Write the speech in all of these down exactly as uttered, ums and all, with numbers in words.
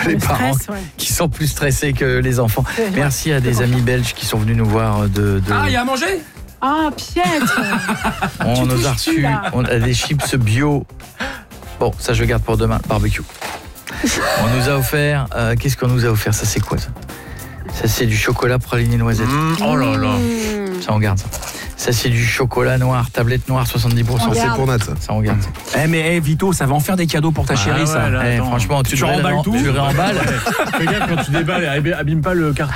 les Le parents stress, ouais. qui sont plus stressés que les enfants. C'est- Merci à c'est des bon. amis belges qui sont venus nous voir de... de... Ah, il y a à manger? Ah, piètre. On Tu nous touches a plus, reçu là. on a des chips bio. Bon, ça je garde pour demain, barbecue. On nous a offert, euh, qu'est-ce qu'on nous a offert? Ça c'est quoi ça? Ça c'est du chocolat praliné noisette. Mmh, oh là là. Ça on garde ça. Ça c'est du chocolat noir, tablette noire soixante-dix pour cent. On C'est garde. C'est pour Nat, ça. ça on garde. Eh mais eh, Vito, ça va en faire des cadeaux pour ta chérie, ouais, ça. là. Eh, attends. franchement, tu, Tu devrais remballes le- tout tu le réemballes. Fais gaffe quand tu déballes, abîme abîme pas le carton.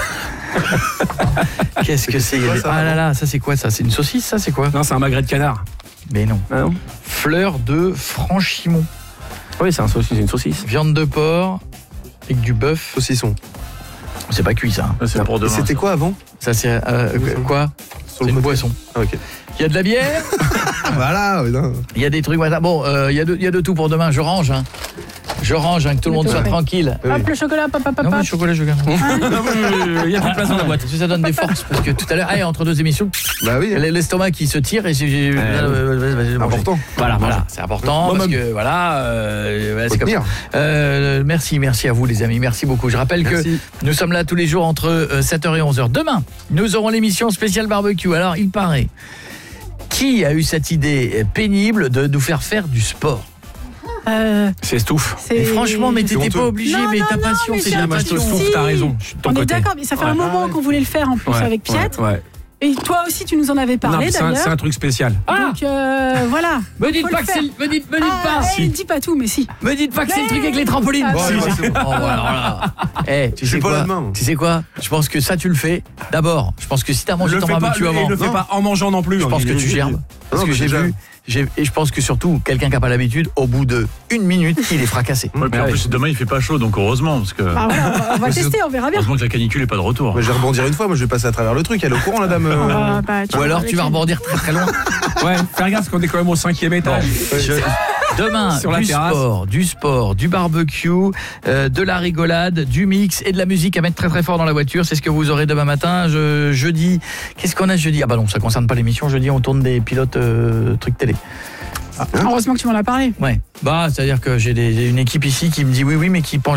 Qu'est-ce que c'est? Il y a quoi, des- ça, Ah là là, ça c'est quoi ça? C'est une saucisse ça? C'est quoi? Non, c'est un magret de canard. Mais non. Ah non? Fleur de Franchimont. Oui, c'est un saucisse, c'est une saucisse. Viande de porc avec du bœuf. Saucisson. C'est pas cuit ça. hein. Ça, c'est pour Et demain. c'était ça. quoi avant? Ça c'est euh, quoi? Sur C'est le une côté. boisson. Ah, ok. Il y a de la bière. Voilà, oui, non. Il y a des trucs voilà. Bon, euh, il y a de il y a de tout pour demain. Je range. Hein. Je range, hein, que tout le monde soit tranquille. Oui. Hop, le chocolat, papa, Non, papa. mais le chocolat, je garde. Il y a plus de place dans la boîte. Parce que ça donne des forces. Parce que tout à l'heure, ah, entre deux émissions, Bah oui, l'estomac qui se tire et j'ai. j'ai- euh, manger. important. Voilà, voilà, c'est important Moi, parce même. que voilà, euh, voilà, Faut c'est comme tenir. ça. Euh, merci, merci à vous les amis, merci beaucoup. Je rappelle Merci. que nous sommes là tous les jours entre euh, sept heures et onze heures. Demain, nous aurons l'émission spéciale barbecue. Alors, il paraît, qui a eu cette idée pénible de nous faire faire du sport? Euh, C'est Stouff. c'est- Et franchement, mais t'étais honteux. pas obligé, Non, mais non, ta non, passion, mais c'est c'est ta un Moi, je petit passion. te Stouff, Si. t'as raison. Je suis de ton On est côté. d'accord, mais ça fait un Ouais. moment qu'on voulait le faire en plus Ouais, avec Piet. Ouais, ouais. Et toi aussi, tu nous en avais Non, parlé mais c'est un, d'ailleurs. c'est un truc spécial. Ah, Donc euh, voilà. me dites faut pas le que faire. c'est, me dites, me dites Ah, pas, eh, dis pas tout, mais si. me dites pas que c'est le truc avec les trampolines. Ah, Bon, Si, allez, si. c'est bon. Oh, voilà, voilà. Eh, tu Je sais suis pas quoi là-demain. Tu sais quoi Je pense que ça tu le fais. D'abord, je pense que si t'as mangé Le ton fais pas, barbecue le, avant, le fais Non. pas en mangeant non plus. je pense que tu gerbes. Parce Non, que mais j'ai déjà. vu, j'ai, et je pense que surtout, quelqu'un qui n'a pas l'habitude, au bout de une minute, il est fracassé. Ouais, puis en Ouais. plus, demain, il fait pas chaud, donc heureusement, parce que. Ah, voilà, on va, on va Mais c'est- tester, on verra bien. Heureusement que la canicule est pas de retour. Moi, je vais rebondir une fois, moi je vais passer à travers le truc. Elle est au courant, la dame. euh, Ah, bah, Ou alors avec tu vas elle. rebondir très très loin. Ouais, fais gaffe parce qu'on est quand même au cinquième étage. je- Demain, Sur la du terrasse. sport, du sport, du barbecue, euh, de la rigolade, du mix et de la musique à mettre très très fort dans la voiture. C'est ce que vous aurez demain matin. Je, jeudi, qu'est-ce qu'on a jeudi? Ah bah non, ça concerne pas l'émission. Jeudi, on tourne des pilotes euh, trucs télé. Heureusement que tu m'en as parlé. Ouais. Bah, c'est-à-dire que j'ai, des- j'ai une équipe ici qui me dit oui, oui, mais qui pense